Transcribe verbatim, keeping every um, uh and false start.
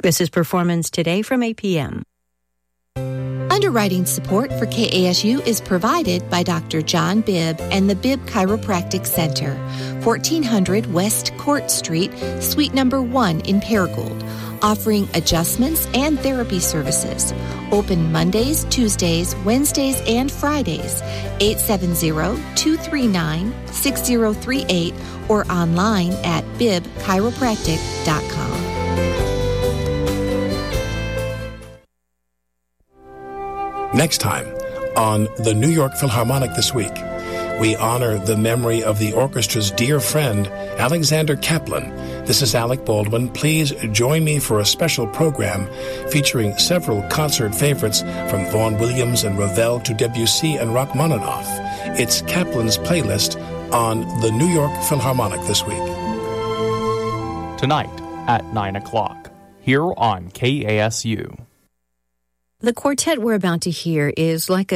This is Performance Today from eight p.m. Underwriting support for K A S U is provided by Doctor John Bibb and the Bibb Chiropractic Center, fourteen hundred West Court Street, Suite Number one in Paragould, offering adjustments and therapy services. Open Mondays, Tuesdays, Wednesdays, and Fridays, eight seven zero, two three nine, six zero three eight, or online at bibb chiropractic dot com. Next time on the New York Philharmonic This Week, we honor the memory of the orchestra's dear friend, Alexander Kaplan. This is Alec Baldwin. Please join me for a special program featuring several concert favorites from Vaughan Williams and Ravel to Debussy and Rachmaninoff. It's Kaplan's playlist on the New York Philharmonic This Week. Tonight at nine o'clock, here on K A S U. The quartet we're about to hear is like a